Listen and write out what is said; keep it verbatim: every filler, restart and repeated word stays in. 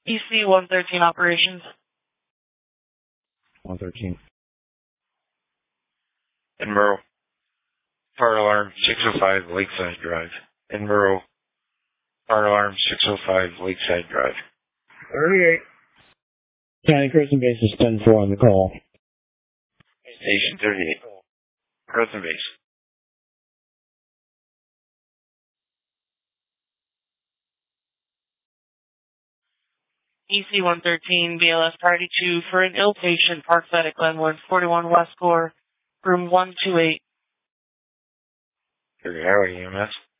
E C one thirteen operations. one thirteen. Enmuro. Fire alarm six oh five Lakeside Drive. Enmuro. Fire alarm six oh five Lakeside Drive. thirty-eight. County Prison Base is ten four on the call. Station thirty-eight. Prison Base. E C one thirteen, B L S Party two for an ill patient, Parkside at Glenwood, forty-one West Gore, room one two eight. Figure Highway E M S.